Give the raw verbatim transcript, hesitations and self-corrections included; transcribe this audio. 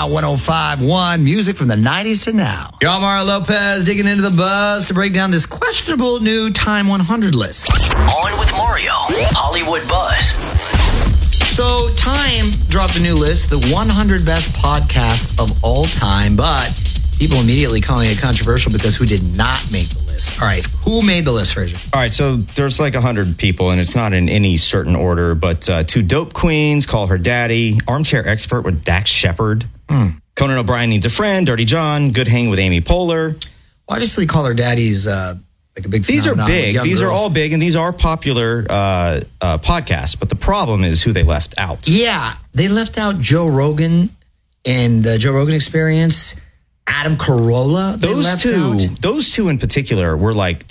Now one oh five point one, music from the nineties to now. Yo, Mario Lopez digging into the buzz to break down this questionable new Time one hundred list. On with Mario, Hollywood Buzz. So Time dropped a new list, the one hundred best podcasts of all time, but people immediately calling it controversial because who did not make the list? All right, who made the list, Fraser? All right, so there's like one hundred people, and it's not in any certain order, but uh, two dope queens, Call Her Daddy, Armchair Expert with Dax Shepard, mm. Conan O'Brien Needs a Friend, Dirty John, Good Hang with Amy Poehler. Well, obviously, Call Her Daddy's uh, like a big These are big. These girls. are all big, and these are popular uh, uh, podcasts, but the problem is who they left out. Yeah, they left out Joe Rogan and the Joe Rogan Experience. Adam Carolla. Those two, out. those two in particular were like